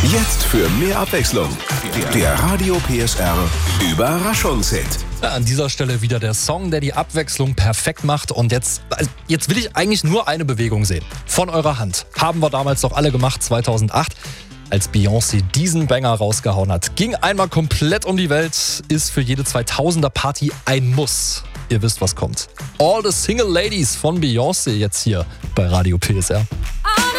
Jetzt für mehr Abwechslung. Der Radio PSR Überraschungshit. Ja, an dieser Stelle wieder der Song, der die Abwechslung perfekt macht. Und jetzt will ich eigentlich nur eine Bewegung sehen. Von eurer Hand. Haben wir damals doch alle gemacht, 2008. Als Beyoncé diesen Banger rausgehauen hat. Ging einmal komplett um die Welt, ist für jede 2000er-Party ein Muss. Ihr wisst, was kommt. All the Single Ladies von Beyoncé jetzt hier bei Radio PSR.